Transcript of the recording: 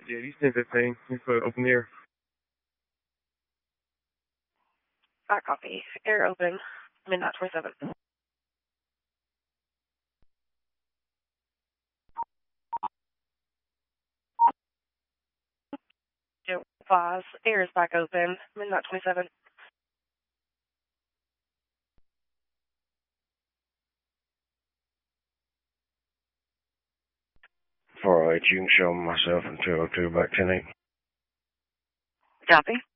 Yeah, these 10:15. It's for open air. I copy. Air open. Midnight 27. Joe 5. Air is back open. Midnight 27. Alright, you can show myself and 202 back 10-8. Copy.